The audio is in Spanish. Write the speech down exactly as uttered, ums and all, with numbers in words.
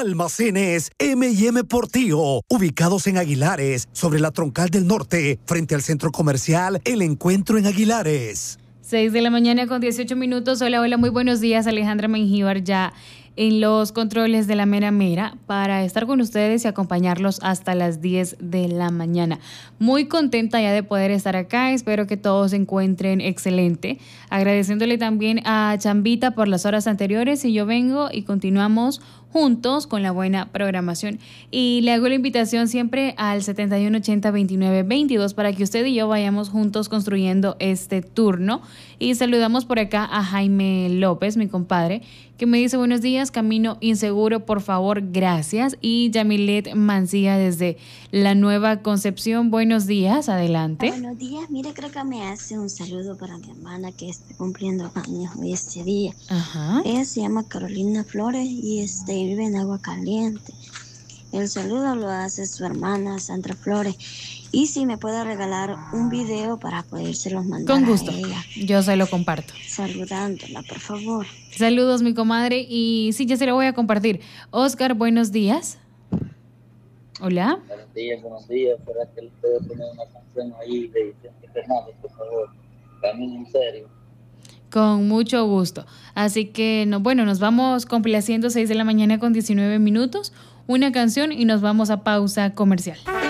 Almacenes eme y eme Portillo, ubicados en Aguilares, sobre la Troncal del Norte, frente al centro comercial El Encuentro en Aguilares. seis de la mañana con dieciocho minutos. Hola, hola, muy buenos días. Alejandra Mengíbar ya en los controles de la Mera Mera para estar con ustedes y acompañarlos hasta las diez de la mañana. Muy contenta ya de poder estar acá. Espero que todos se encuentren excelente. Agradeciéndole también a Chambita por las horas anteriores y yo vengo y continuamos juntos con la buena programación. Y le hago la invitación siempre al setenta y uno ochenta veintinueve veintidós para que usted y yo vayamos juntos construyendo este turno. Y saludamos por acá a Jaime López, mi compadre, que me dice buenos días, camino inseguro, por favor, gracias. Y Yamilet Mancilla desde la Nueva Concepción, buenos días, adelante. Buenos días, mire, creo que me hace un saludo para mi hermana que está cumpliendo años hoy este día. Ajá. Ella se llama Carolina Flores y este, vive en Agua Caliente. El saludo lo hace su hermana Sandra Flores. Y si me puede regalar un video para podérselos mandar con gusto, a ella. Yo se lo comparto. Saludándola, por favor. Saludos, mi comadre. Y sí, ya se lo voy a compartir. Oscar, buenos días. Hola. Buenos días, buenos días. ¿Será que le puedo poner una canción ahí de Vicente Fernández, por favor? Camino en serio. Con mucho gusto. Así que, no, bueno, nos vamos complaciendo seis de la mañana con diecinueve minutos. Una canción y nos vamos a pausa comercial.